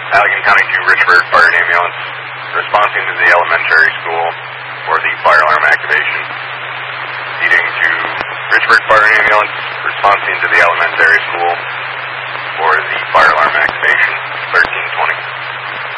Allegan County to Richburg Fire and Ambulance, responding to the elementary school for the fire alarm activation. Leading to Richburg Fire and Ambulance, responding to the elementary school